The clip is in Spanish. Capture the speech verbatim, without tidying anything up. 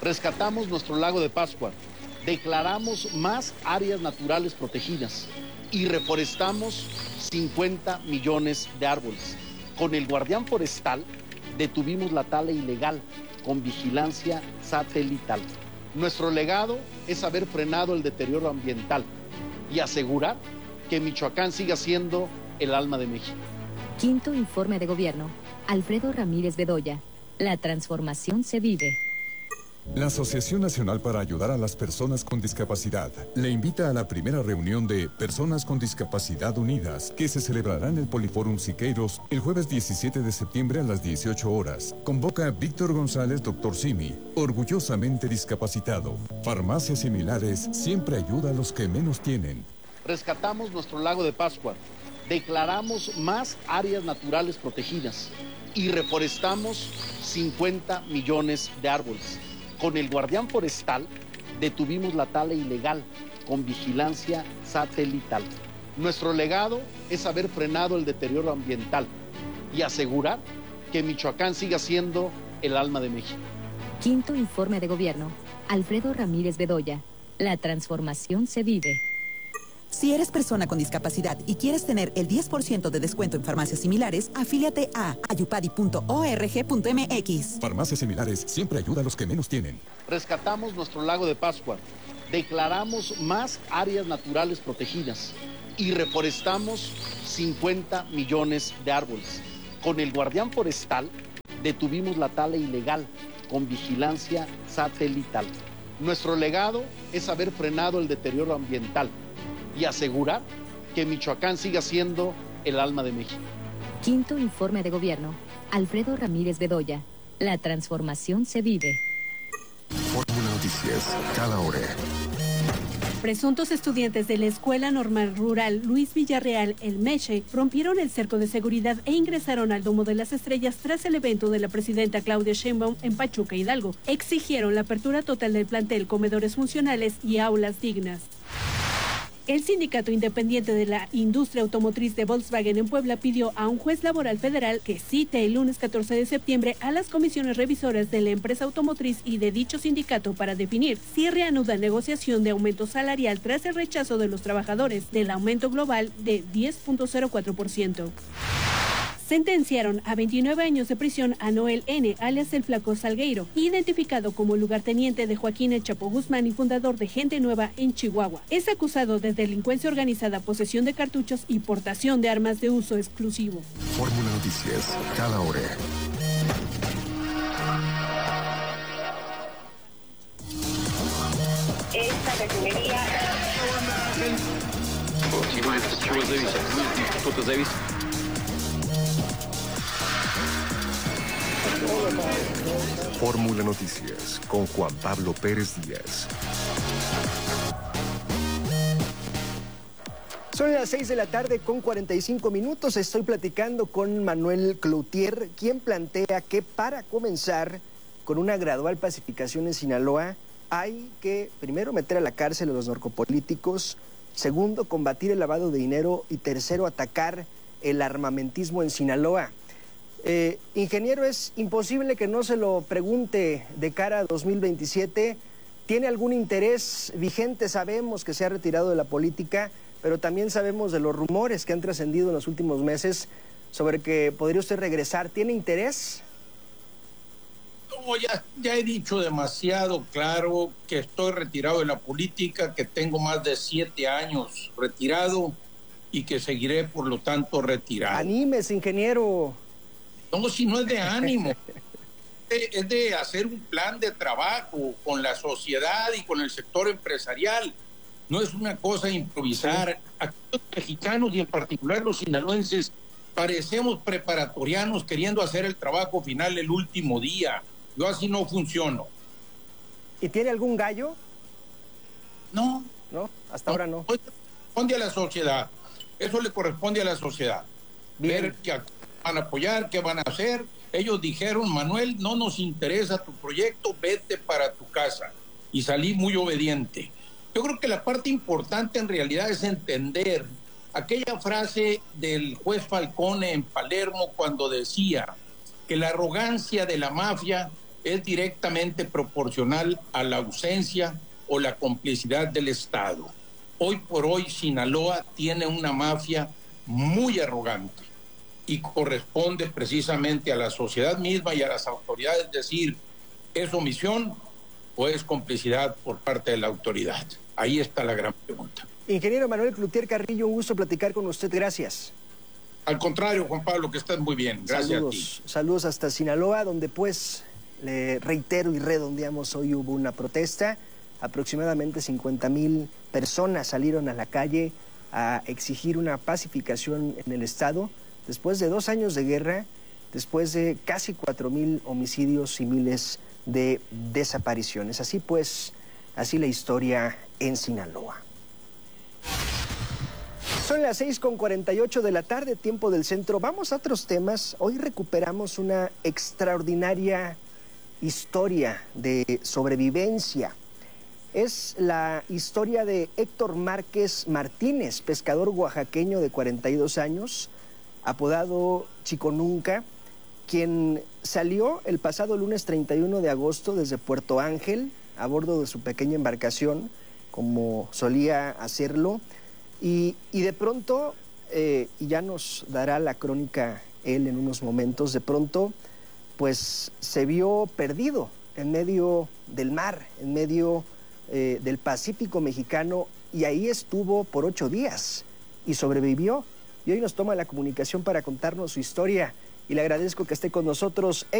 Rescatamos nuestro lago de Pascua, declaramos más áreas naturales protegidas y reforestamos cincuenta millones de árboles. Con el guardián forestal detuvimos la tala ilegal con vigilancia satelital. Nuestro legado es haber frenado el deterioro ambiental y asegurar que Michoacán siga siendo el alma de México. Quinto informe de gobierno. Alfredo Ramírez Bedoya. La transformación se vive. La Asociación Nacional para Ayudar a las Personas con Discapacidad le invita a la primera reunión de Personas con Discapacidad Unidas, que se celebrará en el Poliforum Siqueiros el jueves diecisiete de septiembre a las dieciocho horas. Convoca a Víctor González, doctor Simi, orgullosamente discapacitado. Farmacias Similares siempre ayuda a los que menos tienen. Rescatamos nuestro lago de Pascua, declaramos más áreas naturales protegidas y reforestamos cincuenta millones de árboles. Con el guardián forestal detuvimos la tala ilegal con vigilancia satelital. Nuestro legado es haber frenado el deterioro ambiental y asegurar que Michoacán siga siendo el alma de México. Quinto informe de gobierno. Alfredo Ramírez Bedoya. La transformación se vive. Si eres persona con discapacidad y quieres tener el diez por ciento de descuento en farmacias similares, afíliate a ayupadi punto org punto mx. Farmacias Similares siempre ayuda a los que menos tienen. Rescatamos nuestro lago de Pascua, declaramos más áreas naturales protegidas y reforestamos cincuenta millones de árboles. Con el guardián forestal detuvimos la tala ilegal con vigilancia satelital. Nuestro legado es haber frenado el deterioro ambiental y asegurar que Michoacán siga siendo el alma de México. Quinto informe de gobierno. Alfredo Ramírez Bedoya. La transformación se vive. Fórmula Noticias, cada hora. Presuntos estudiantes de la Escuela Normal Rural Luis Villarreal, el Meche, rompieron el cerco de seguridad e ingresaron al Domo de las Estrellas tras el evento de la presidenta Claudia Sheinbaum en Pachuca, Hidalgo. Exigieron la apertura total del plantel, comedores funcionales y aulas dignas. El Sindicato Independiente de la Industria Automotriz de Volkswagen en Puebla pidió a un juez laboral federal que cite el lunes catorce de septiembre a las comisiones revisoras de la empresa automotriz y de dicho sindicato para definir si reanuda negociación de aumento salarial tras el rechazo de los trabajadores del aumento global de diez punto cero cuatro por ciento. Sentenciaron a veintinueve años de prisión a Noel N., alias el Flaco Salgueiro, identificado como lugarteniente de Joaquín El Chapo Guzmán y fundador de Gente Nueva en Chihuahua. Es acusado de delincuencia organizada, posesión de cartuchos y portación de armas de uso exclusivo. Fórmula Noticias, cada hora. Esta refinería... Fórmula Noticias con Juan Pablo Pérez Díaz. Son las seis de la tarde con cuarenta y cinco minutos. Estoy platicando con Manuel Cloutier, quien plantea que para comenzar con una gradual pacificación en Sinaloa hay que primero meter a la cárcel a los narcopolíticos, segundo combatir el lavado de dinero y tercero atacar el armamentismo en Sinaloa. Eh, ingeniero, es imposible que no se lo pregunte de cara a dos mil veintisiete. ¿Tiene algún interés vigente? Sabemos que se ha retirado de la política, pero también sabemos de los rumores que han trascendido en los últimos meses sobre que podría usted regresar. ¿Tiene interés? No, ya, ya he dicho demasiado claro que estoy retirado de la política, que tengo más de siete años retirado y que seguiré, por lo tanto, retirado. Anímese, ingeniero. No, si no es de ánimo, es de hacer un plan de trabajo con la sociedad y con el sector empresarial. No es una cosa de improvisar. Aquí los mexicanos y en particular los sinaloenses parecemos preparatorianos queriendo hacer el trabajo final el último día. Yo así no funciono. ¿Y tiene algún gallo? No. No, hasta no, ahora no. Corresponde a la sociedad. Eso le corresponde a la sociedad. Bien. Ver que van a apoyar, qué van a hacer. Ellos dijeron, Manuel, no nos interesa tu proyecto, vete para tu casa. Y salí muy obediente. Yo creo que la parte importante en realidad es entender aquella frase del juez Falcone en Palermo cuando decía que la arrogancia de la mafia es directamente proporcional a la ausencia o la complicidad del Estado. Hoy por hoy Sinaloa tiene una mafia muy arrogante y corresponde precisamente a la sociedad misma y a las autoridades decir, ¿es omisión o es complicidad por parte de la autoridad? Ahí está la gran pregunta. Ingeniero Manuel Cloutier Carrillo, un gusto platicar con usted, gracias. Al contrario, Juan Pablo, que estás muy bien, gracias saludos, a ti. Saludos hasta Sinaloa, donde pues, le reitero y redondeamos, hoy hubo una protesta. Aproximadamente cincuenta mil personas salieron a la calle a exigir una pacificación en el Estado, después de dos años de guerra, después de casi cuatro mil homicidios y miles de desapariciones. Así pues, así la historia en Sinaloa. Son las seis con cuarenta y ocho de la tarde, tiempo del centro. Vamos a otros temas. Hoy recuperamos una extraordinaria historia de sobrevivencia. Es la historia de Héctor Márquez Martínez, pescador oaxaqueño de cuarenta y dos años, apodado Chico Nunca, quien salió el pasado lunes treinta y uno de agosto desde Puerto Ángel a bordo de su pequeña embarcación, como solía hacerlo, y, y de pronto, eh, y ya nos dará la crónica él en unos momentos, de pronto pues se vio perdido en medio del mar, en medio eh, del Pacífico mexicano, y ahí estuvo por ocho días y sobrevivió, y hoy nos toma la comunicación para contarnos su historia, y le agradezco que esté con nosotros.